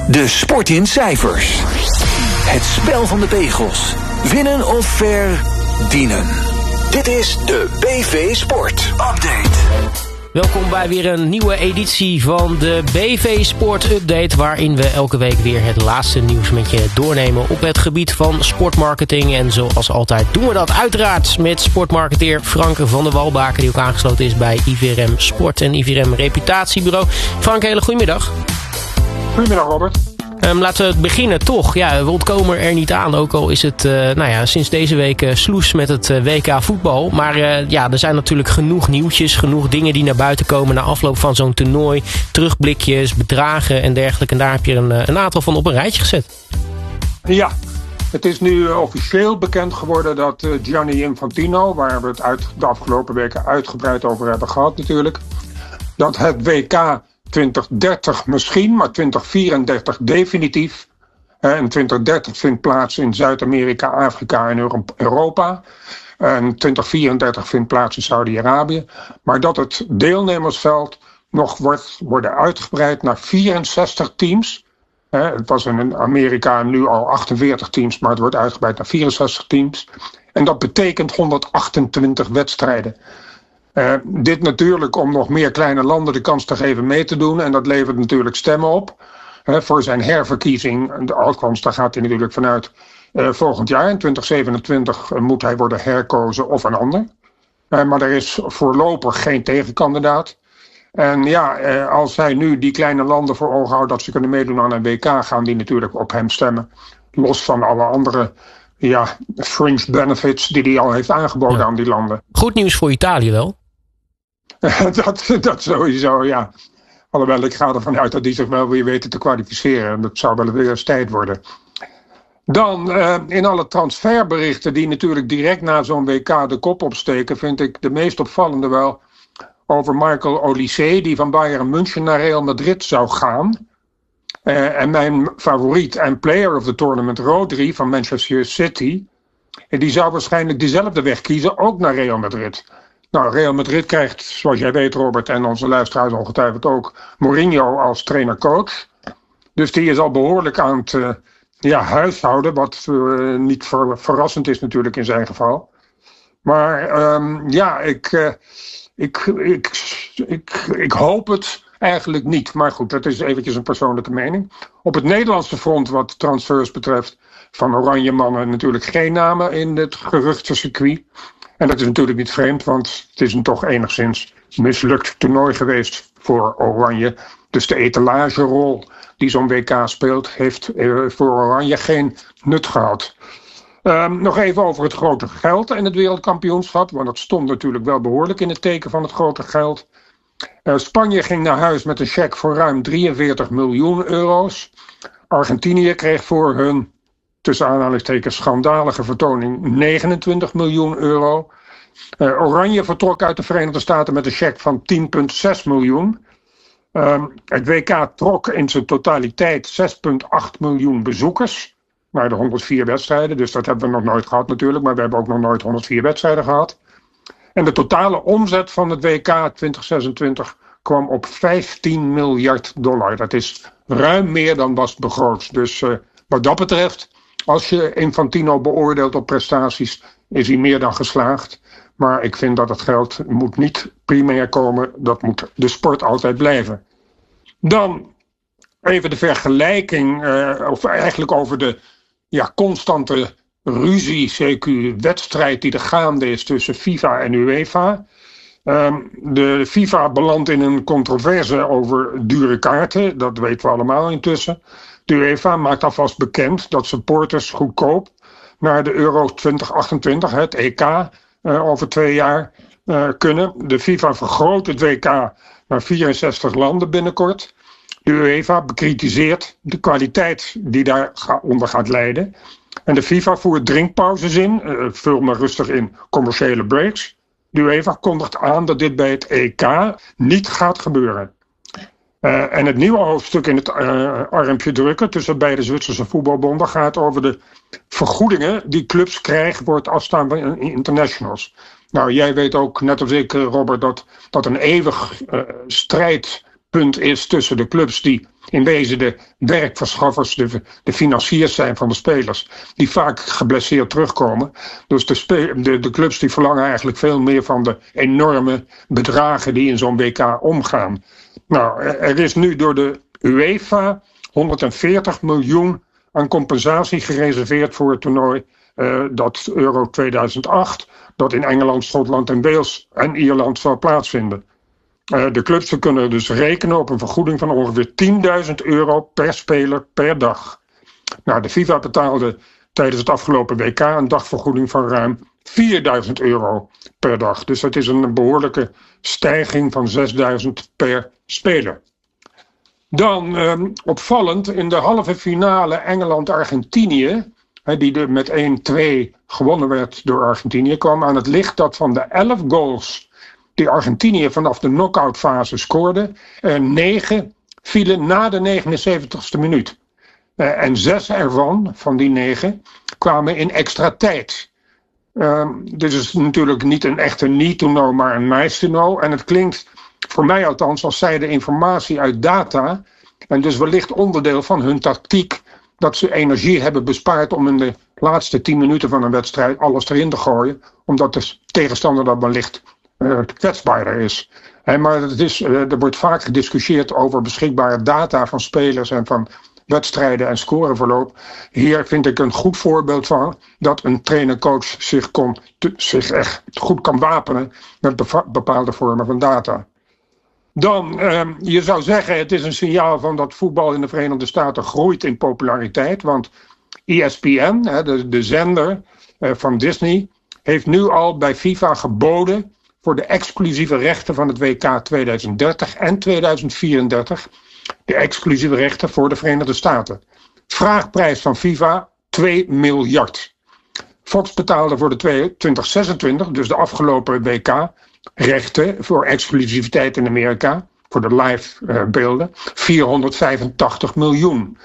De sport in cijfers. Het spel van de pegels. Winnen of verdienen. Dit is de BV Sport Update. Welkom bij weer een nieuwe editie van de BV Sport Update, waarin we elke week weer het laatste nieuws met je doornemen op het gebied van sportmarketing. En zoals altijd doen we dat uiteraard met sportmarketeer Frank van der Walbaken, die ook aangesloten is bij IVRM Sport en IVRM Reputatiebureau. Frank, hele goedemiddag. Goedemiddag, Robert. Laten we beginnen toch. Ja, we ontkomen er niet aan, ook al is het sinds deze week sloes met het WK voetbal. Maar er zijn natuurlijk genoeg nieuwtjes, genoeg dingen die naar buiten komen na afloop van zo'n toernooi. Terugblikjes, bedragen en dergelijke. En daar heb je een aantal van op een rijtje gezet. Ja, het is nu officieel bekend geworden dat Gianni Infantino, waar we het de afgelopen weken uitgebreid over hebben gehad natuurlijk, dat het WK 2030 misschien, maar 2034 definitief. En 2030 vindt plaats in Zuid-Amerika, Afrika en Europa. En 2034 vindt plaats in Saudi-Arabië. Maar dat het deelnemersveld nog worden uitgebreid naar 64 teams. Het was in Amerika nu al 48 teams, maar het wordt uitgebreid naar 64 teams. En dat betekent 128 wedstrijden. Dit natuurlijk om nog meer kleine landen de kans te geven mee te doen. En dat levert natuurlijk stemmen op. Voor zijn herverkiezing, althans daar gaat hij natuurlijk vanuit volgend jaar. In 2027 moet hij worden herkozen of een ander. Maar er is voorlopig geen tegenkandidaat. En ja, als hij nu die kleine landen voor ogen houdt dat ze kunnen meedoen aan een WK, gaan die natuurlijk op hem stemmen. Los van alle andere fringe benefits die hij al heeft aangeboden aan die landen. Goed nieuws voor Italië wel. Dat sowieso, ja. Alhoewel, ik ga ervan uit dat die zich wel weer weten te kwalificeren. En dat zou wel weer eens tijd worden. Dan, in alle transferberichten die natuurlijk direct na zo'n WK de kop opsteken, vind ik de meest opvallende wel over Michael Olise, die van Bayern München naar Real Madrid zou gaan. En mijn favoriet en player of the tournament, Rodri van Manchester City, die zou waarschijnlijk diezelfde weg kiezen, ook naar Real Madrid. Nou, Real Madrid krijgt, zoals jij weet Robert en onze luisteraars ongetwijfeld ook, Mourinho als trainer-coach. Dus die is al behoorlijk aan het huishouden, wat niet verrassend is natuurlijk in zijn geval. Maar ik hoop het eigenlijk niet. Maar goed, dat is eventjes een persoonlijke mening. Op het Nederlandse front wat transfers betreft van Oranje mannen natuurlijk geen namen in het geruchtencircuit. En dat is natuurlijk niet vreemd, want het is een toch enigszins mislukt toernooi geweest voor Oranje. Dus de etalagerol die zo'n WK speelt, heeft voor Oranje geen nut gehad. Nog even over het grote geld en het wereldkampioenschap, want dat stond natuurlijk wel behoorlijk in het teken van het grote geld. Spanje ging naar huis met een cheque voor ruim 43 miljoen euro's. Argentinië kreeg voor hun, tussen aanhalingstekens, schandalige vertoning 29 miljoen euro. Oranje vertrok uit de Verenigde Staten met een cheque van 10,6 miljoen. Het WK trok in zijn totaliteit 6,8 miljoen bezoekers naar de 104 wedstrijden. Dus dat hebben we nog nooit gehad natuurlijk, maar we hebben ook nog nooit 104 wedstrijden gehad. En de totale omzet van het WK 2026 kwam op $15 miljard. Dat is ruim meer dan was begroot. Dus wat dat betreft, als je Infantino beoordeelt op prestaties, is hij meer dan geslaagd. Maar ik vind dat het geld moet niet primair komen. Dat moet de sport altijd blijven. Dan even de vergelijking, of eigenlijk over de constante ruzie, CQ-wedstrijd die er gaande is tussen FIFA en UEFA. De FIFA belandt in een controverse over dure kaarten. Dat weten we allemaal intussen. De UEFA maakt alvast bekend dat supporters goedkoop naar de Euro 2028, het EK, over 2 jaar kunnen. De FIFA vergroot het WK naar 64 landen binnenkort. De UEFA bekritiseert de kwaliteit die daaronder gaat lijden. En de FIFA voert drinkpauzes in, vul maar rustig in commerciële breaks. De UEFA kondigt aan dat dit bij het EK niet gaat gebeuren. En het nieuwe hoofdstuk in het armpje drukken tussen beide Zwitserse voetbalbonden gaat over de vergoedingen die clubs krijgen voor het afstaan van internationals. Nou, jij weet ook, net als ik, Robert, dat een eeuwig strijdpunt punt is tussen de clubs die in wezen de werkverschaffers, de financiers zijn van de spelers, die vaak geblesseerd terugkomen. Dus de clubs die verlangen eigenlijk veel meer van de enorme bedragen die in zo'n WK omgaan. Nou, er is nu door de UEFA 140 miljoen aan compensatie gereserveerd voor het toernooi. Dat Euro 2008, dat in Engeland, Schotland en Wales en Ierland zal plaatsvinden. De clubs kunnen dus rekenen op een vergoeding van ongeveer €10.000 per speler per dag. Nou, de FIFA betaalde tijdens het afgelopen WK een dagvergoeding van ruim €4.000 per dag. Dus dat is een behoorlijke stijging van €6.000 per speler. Dan opvallend in de halve finale Engeland-Argentinië, die met 1-2 gewonnen werd door Argentinië, kwam aan het licht dat van de 11 goals die Argentinië vanaf de knock-out fase scoorde, 9 vielen na de 79ste minuut. En 6 ervan, van die 9, kwamen in extra tijd. Dit is natuurlijk niet een echte need to know, maar een nice to know. En het klinkt, voor mij althans, als zij de informatie uit data, en dus wellicht onderdeel van hun tactiek, dat ze energie hebben bespaard om in de laatste 10 minuten van een wedstrijd alles erin te gooien, omdat de tegenstander dan wellicht kwetsbaarder is. Maar er wordt vaak gediscussieerd over beschikbare data van spelers en van wedstrijden en scoreverloop. Hier vind ik een goed voorbeeld van dat een trainer-coach zich echt goed kan wapenen met bepaalde vormen van data. Dan, je zou zeggen, het is een signaal van dat voetbal in de Verenigde Staten groeit in populariteit. Want ESPN, de zender van Disney, heeft nu al bij FIFA geboden voor de exclusieve rechten van het WK 2030 en 2034. De exclusieve rechten voor de Verenigde Staten. Vraagprijs van FIFA, $2 miljard. Fox betaalde voor de 2026, dus de afgelopen WK, rechten voor exclusiviteit in Amerika, voor de live beelden, $485 miljoen.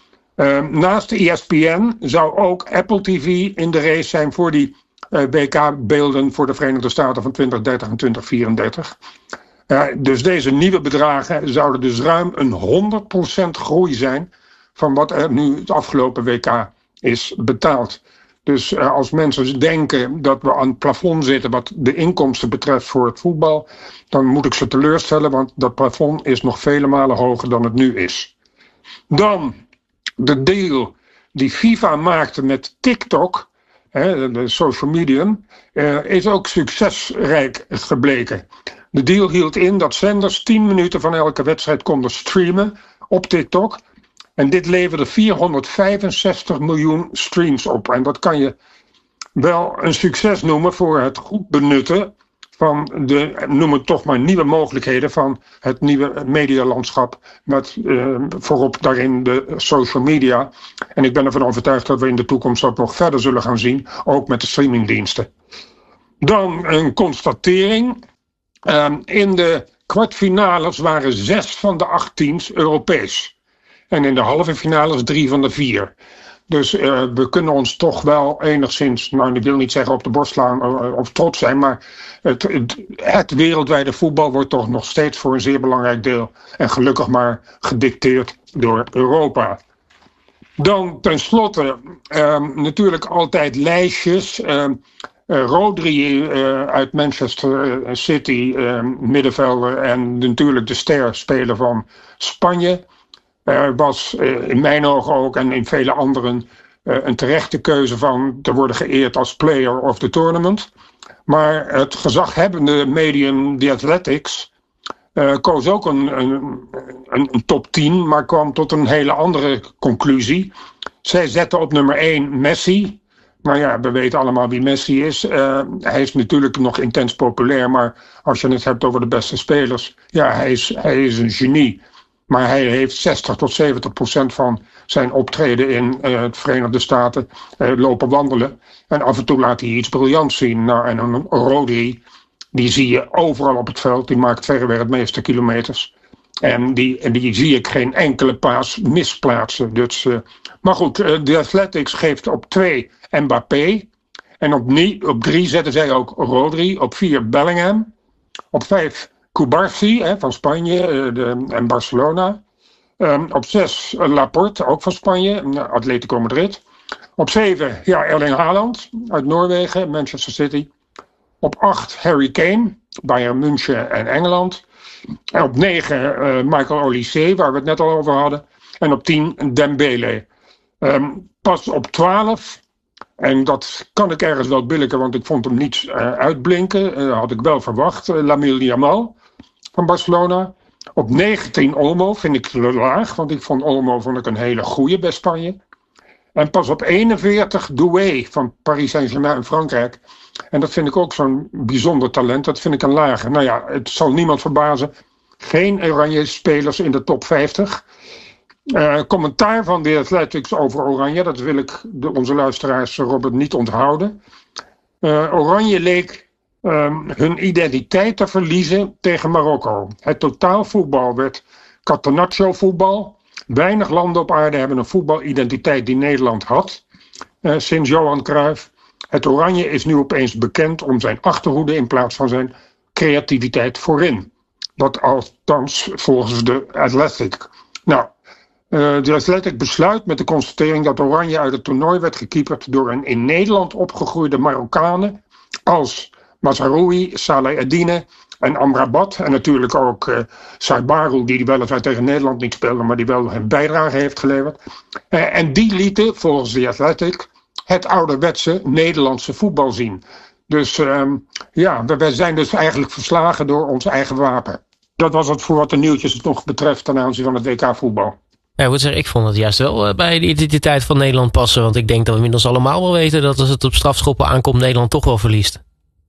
Naast de ESPN zou ook Apple TV in de race zijn voor die WK-beelden voor de Verenigde Staten van 2030 en 2034. Dus deze nieuwe bedragen zouden dus ruim een 100% groei zijn van wat er nu het afgelopen WK is betaald. Dus als mensen denken dat we aan het plafond zitten wat de inkomsten betreft voor het voetbal, dan moet ik ze teleurstellen, want dat plafond is nog vele malen hoger dan het nu is. Dan de deal die FIFA maakte met TikTok, de social media, is ook succesrijk gebleken. De deal hield in dat zenders 10 minuten van elke wedstrijd konden streamen op TikTok. En dit leverde 465 miljoen streams op. En dat kan je wel een succes noemen voor het goed benutten van noem het toch maar, nieuwe mogelijkheden van het nieuwe medialandschap. Met voorop daarin de social media. En ik ben ervan overtuigd dat we in de toekomst dat nog verder zullen gaan zien. Ook met de streamingdiensten. Dan een constatering. In de kwartfinales waren 6 van de 8 teams Europees. En in de halve finales 3 van de 4. Dus we kunnen ons toch wel enigszins, nou ik wil niet zeggen op de borst slaan of trots zijn, maar het wereldwijde voetbal wordt toch nog steeds voor een zeer belangrijk deel en gelukkig maar gedicteerd door Europa. Dan tenslotte natuurlijk altijd lijstjes. Rodri uit Manchester City, middenvelder en natuurlijk de sterspeler van Spanje. Was in mijn ogen ook en in vele anderen een terechte keuze van te worden geëerd als player of the tournament. Maar het gezaghebbende medium The Athletics koos ook een top 10, maar kwam tot een hele andere conclusie. Zij zetten op nummer 1 Messi. Nou ja, we weten allemaal wie Messi is. Hij is natuurlijk nog intens populair, maar als je het hebt over de beste spelers, ja, hij is een genie. Maar hij heeft 60-70% van zijn optreden in de Verenigde Staten lopen wandelen. En af en toe laat hij iets briljants zien. Nou, en een Rodri, die zie je overal op het veld. Die maakt verreweg het meeste kilometers. En die zie ik geen enkele paas misplaatsen. Dus, maar goed, de Athletics geeft op 2 Mbappé. En op 3 zetten zij ook Rodri. Op 4 Bellingham. Op 5 Cubarsí van Spanje en Barcelona. Op 6 Laporte, ook van Spanje, Atletico Madrid. Op 7 Erling Haaland uit Noorwegen, Manchester City. Op 8 Harry Kane, Bayern München en Engeland. En op 9 Michael Olise, waar we het net al over hadden. En op 10 Dembele. Pas op 12, en dat kan ik ergens wel billijken, want ik vond hem niet uitblinken. Had ik wel verwacht. Lamine Yamal van Barcelona. Op 19 Olmo, vind ik laag, want ik vond Olmo een hele goeie bij Spanje. En pas op 41 Doué van Paris Saint-Germain in Frankrijk. En dat vind ik ook zo'n bijzonder talent. Dat vind ik een lage. Nou ja, het zal niemand verbazen. Geen Oranje spelers in de top 50. Commentaar van de Athletics over Oranje. Dat wil ik onze luisteraars, Robert, niet onthouden. Oranje leek hun identiteit te verliezen tegen Marokko. Het totaalvoetbal werd catenaccio voetbal. Weinig landen op aarde hebben een voetbalidentiteit die Nederland had. Sinds Johan Cruijff. Het Oranje is nu opeens bekend om zijn achterhoede in plaats van zijn creativiteit voorin. Dat althans volgens de Athletic. Nou, de Athletic besluit met de constatering dat Oranje uit het toernooi werd gekeeperd door een in Nederland opgegroeide Marokkanen als Mazraoui, Saleh Eddine en Amrabat. En natuurlijk ook Saibarou, die weliswaar tegen Nederland niet speelde, maar die wel een bijdrage heeft geleverd. En die lieten, volgens de Athletic, het ouderwetse Nederlandse voetbal zien. Dus wij zijn dus eigenlijk verslagen door ons eigen wapen. Dat was het voor wat de nieuwtjes nog betreft ten aanzien van het WK voetbal. Ja, ik moet zeggen, ik vond het juist wel bij de identiteit van Nederland passen. Want ik denk dat we inmiddels allemaal wel weten dat als het op strafschoppen aankomt, Nederland toch wel verliest.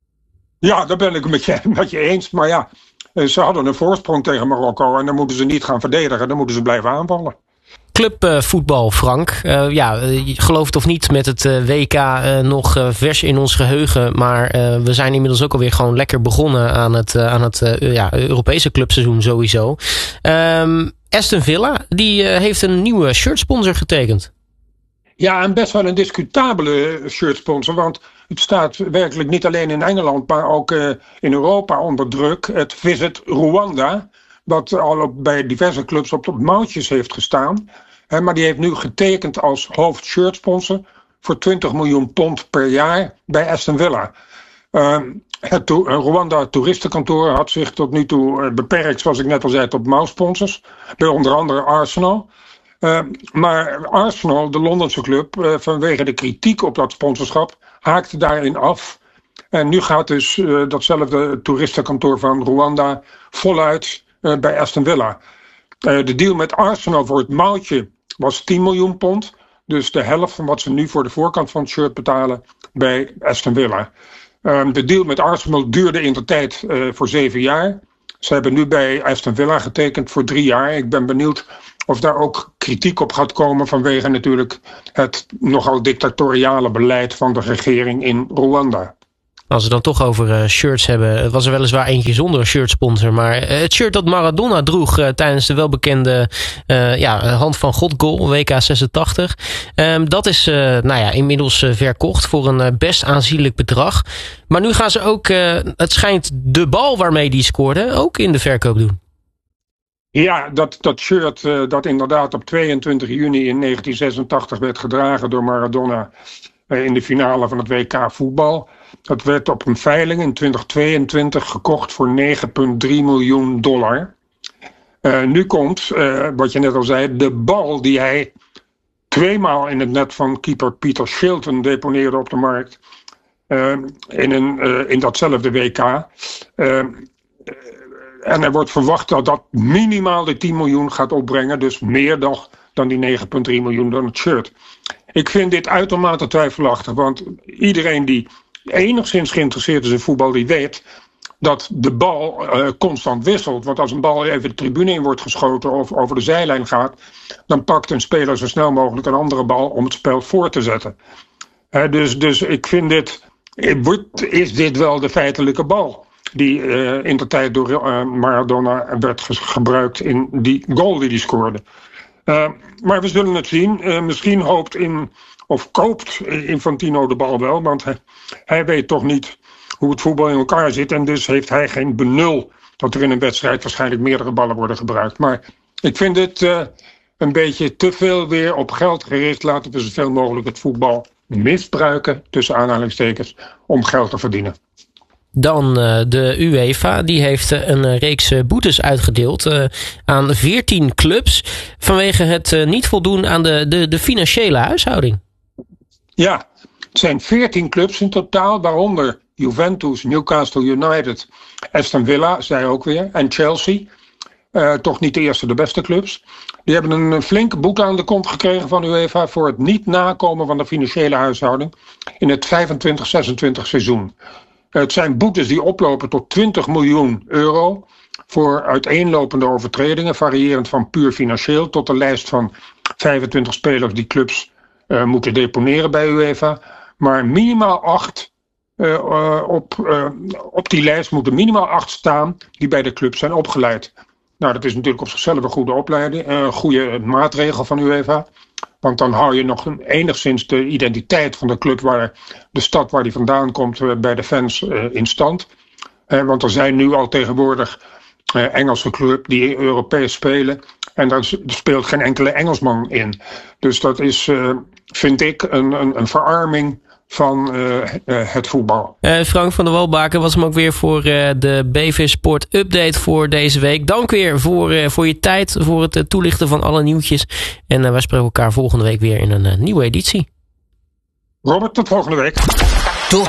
Ja, daar ben ik het met je eens. Maar ja, ze hadden een voorsprong tegen Marokko en dan moeten ze niet gaan verdedigen. Dan moeten ze blijven aanvallen. Clubvoetbal, Frank. Geloof het of niet, met het WK nog vers in ons geheugen. Maar we zijn inmiddels ook alweer gewoon lekker begonnen aan het Europese clubseizoen sowieso. Aston Villa, die heeft een nieuwe shirtsponsor getekend. Ja, en best wel een discutabele shirtsponsor. Want het staat werkelijk niet alleen in Engeland, maar ook in Europa onder druk. Het Visit Rwanda, wat al bij diverse clubs op mouwtjes heeft gestaan. Maar die heeft nu getekend als hoofdshirtsponsor voor 20 miljoen pond per jaar bij Aston Villa. Het Rwanda toeristenkantoor had zich tot nu toe beperkt, zoals ik net al zei, tot mouwsponsors. Bij onder andere Arsenal. Maar Arsenal, de Londense club, vanwege de kritiek op dat sponsorschap, haakte daarin af. En nu gaat dus datzelfde toeristenkantoor van Rwanda voluit bij Aston Villa. De deal met Arsenal voor het mouwtje was 10 miljoen pond. Dus de helft van wat ze nu voor de voorkant van het shirt betalen bij Aston Villa. De deal met Arsenal duurde in de tijd voor 7 jaar. Ze hebben nu bij Aston Villa getekend voor 3 jaar. Ik ben benieuwd of daar ook kritiek op gaat komen vanwege natuurlijk het nogal dictatoriale beleid van de regering in Rwanda. Als we dan toch over shirts hebben, was er weliswaar eentje zonder shirtsponsor. Maar het shirt dat Maradona droeg tijdens de welbekende Hand van God goal, WK 86. Dat is inmiddels verkocht voor een best aanzienlijk bedrag. Maar nu gaan ze ook, het schijnt de bal waarmee die scoorde, ook in de verkoop doen. Ja, dat shirt dat inderdaad op 22 juni in 1986 werd gedragen door Maradona in de finale van het WK voetbal. Dat werd op een veiling in 2022 gekocht voor $9,3 miljoen. Nu komt, wat je net al zei, de bal die hij 2 maal in het net van keeper Peter Shilton deponeerde op de markt. In datzelfde WK. En er wordt verwacht dat dat minimaal de 10 miljoen gaat opbrengen. Dus meer dan die 9,3 miljoen dan het shirt. Ik vind dit uitermate twijfelachtig. Want iedereen die enigszins geïnteresseerd is in voetbal, die weet dat de bal constant wisselt. Want als een bal even de tribune in wordt geschoten of over de zijlijn gaat, dan pakt een speler zo snel mogelijk een andere bal om het spel voor te zetten. Dus ik vind is dit wel de feitelijke bal die in de tijd door Maradona werd gebruikt in die goal die hij scoorde. Maar we zullen het zien. Misschien koopt Infantino de bal wel, want hij weet toch niet hoe het voetbal in elkaar zit. En dus heeft hij geen benul dat er in een wedstrijd waarschijnlijk meerdere ballen worden gebruikt. Maar ik vind het een beetje te veel weer op geld gericht. Laten we zoveel mogelijk het voetbal misbruiken, tussen aanhalingstekens, om geld te verdienen. Dan de UEFA, die heeft een reeks boetes uitgedeeld aan 14 clubs vanwege het niet voldoen aan de financiële huishouding. Ja, het zijn 14 clubs in totaal, waaronder Juventus, Newcastle United, Aston Villa, zij ook weer, en Chelsea. Toch niet de eerste de beste clubs. Die hebben een flinke boete aan de kont gekregen van UEFA voor het niet nakomen van de financiële huishouding in het 25-26 seizoen. Het zijn boetes die oplopen tot 20 miljoen euro voor uiteenlopende overtredingen, variërend van puur financieel tot een lijst van 25 spelers die clubs moeten deponeren bij UEFA. Maar minimaal 8 op die lijst moeten minimaal 8 staan die bij de club zijn opgeleid. Nou, dat is natuurlijk op zichzelf een goede opleiding, een goede maatregel van UEFA. Want dan hou je nog enigszins de identiteit van de club, de stad waar die vandaan komt, bij de fans in stand. Want er zijn nu al tegenwoordig Engelse clubs die Europees spelen. En daar speelt geen enkele Engelsman in. Dus dat is, vind ik, een verarming van het voetbal. Frank van der Walbaken was hem ook weer voor de BV Sport Update voor deze week. Dank weer voor je tijd, voor het toelichten van alle nieuwtjes. En wij spreken elkaar volgende week weer in een nieuwe editie. Robert, tot volgende week.